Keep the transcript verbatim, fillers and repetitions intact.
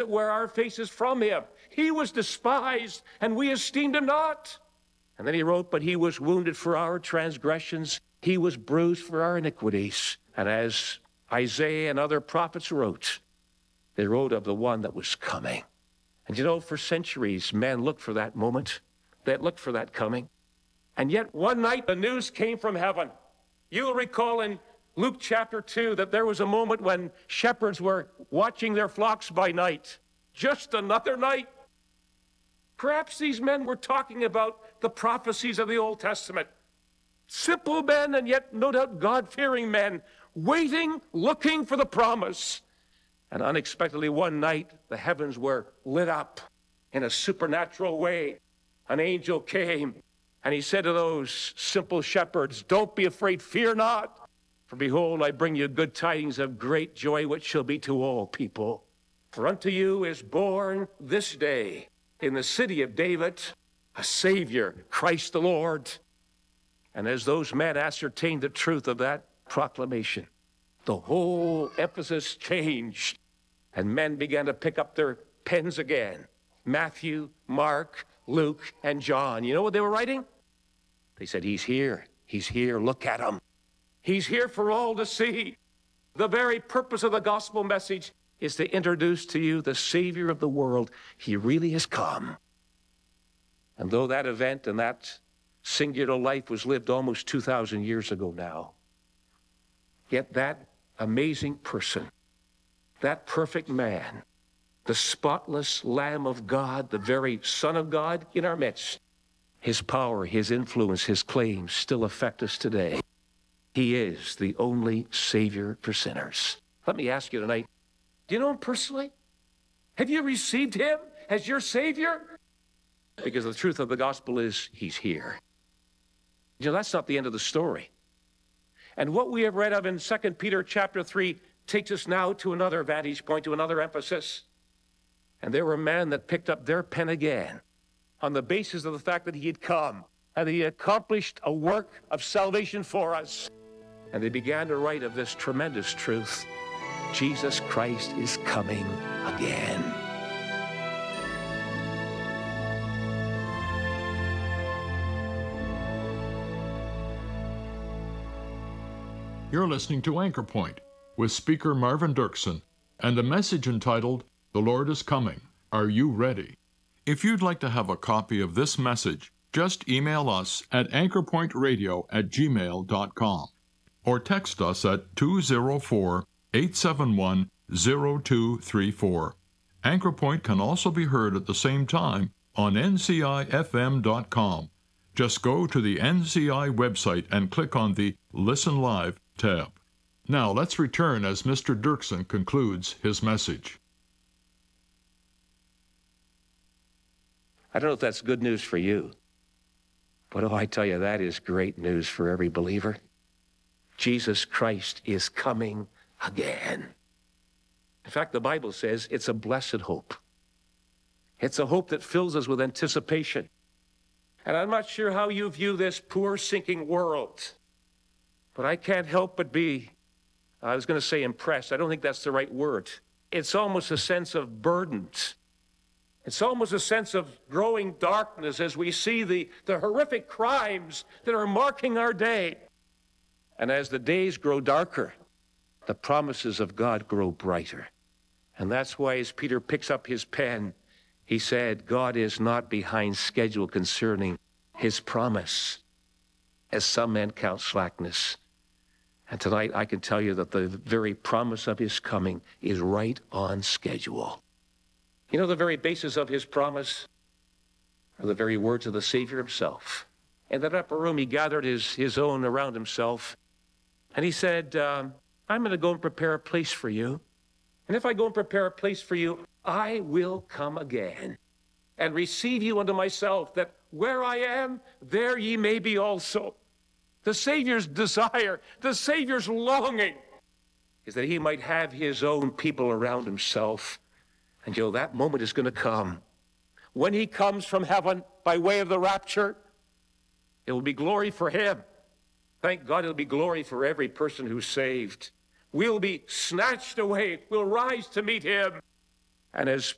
that wear our faces from him. He was despised, and we esteemed him not. And then he wrote, but he was wounded for our transgressions. He was bruised for our iniquities. And as Isaiah and other prophets wrote, they wrote of the one that was coming. And you know, for centuries, men looked for that moment. They looked for that coming. And yet one night, the news came from heaven. You'll recall in Luke chapter two that there was a moment when shepherds were watching their flocks by night. Just another night. Perhaps these men were talking about the prophecies of the Old Testament. Simple men, and yet no doubt God-fearing men, waiting, looking for the promise. And unexpectedly one night, the heavens were lit up in a supernatural way. An angel came, and he said to those simple shepherds, don't be afraid, fear not. For behold, I bring you good tidings of great joy, which shall be to all people. For unto you is born this day in the city of David a Savior, Christ the Lord. And as those men ascertained the truth of that proclamation, the whole emphasis changed, and men began to pick up their pens again. Matthew, Mark, Luke, and John. You know what they were writing? They said, he's here. He's here. Look at him. He's here for all to see. The very purpose of the gospel message is to introduce to you the Savior of the world. He really has come. And though that event and that singular life was lived almost two thousand years ago now, yet that amazing person, that perfect man, the spotless Lamb of God, the very Son of God in our midst, his power, his influence, his claims still affect us today. He is the only Savior for sinners. Let me ask you tonight, do you know him personally? Have you received him as your Savior? Because the truth of the gospel is he's here. You know, that's not the end of the story. And what we have read of in Second Peter chapter three takes us now to another vantage point, to another emphasis. And there were men that picked up their pen again on the basis of the fact that he had come and he accomplished a work of salvation for us. And they began to write of this tremendous truth. Jesus Christ is coming again. You're listening to Anchor Point with speaker Marvin Dirksen and a message entitled, The Lord is Coming. Are you ready? If you'd like to have a copy of this message, just email us at anchorpointradio at gmail dot com or text us at two oh four, eight seven one, oh two three four. Anchor Point can also be heard at the same time on N C I F M dot com. Just go to the N C I website and click on the Listen Live tab. Now let's return as Mister Dirksen concludes his message. I don't know if that's good news for you, but oh, I tell you, that is great news for every believer. Jesus Christ is coming again. In fact, the Bible says it's a blessed hope. It's a hope that fills us with anticipation. And I'm not sure how you view this poor, sinking world, but I can't help but be, I was going to say impressed. I don't think that's the right word. It's almost a sense of burdened. It's almost a sense of growing darkness as we see the, the horrific crimes that are marking our day. And as the days grow darker, the promises of God grow brighter. And that's why as Peter picks up his pen, he said, God is not behind schedule concerning his promise, as some men count slackness. And tonight I can tell you that the very promise of his coming is right on schedule. You know, the very basis of his promise are the very words of the Savior himself. In that upper room, he gathered his, his own around himself, and he said, um, I'm going to go and prepare a place for you. And if I go and prepare a place for you, I will come again and receive you unto myself, that where I am, there ye may be also. The Savior's desire, the Savior's longing is that he might have his own people around himself. And you know, that moment is going to come. When he comes from heaven by way of the rapture, it will be glory for him. Thank God it'll be glory for every person who's saved. We'll be snatched away. We'll rise to meet him. And as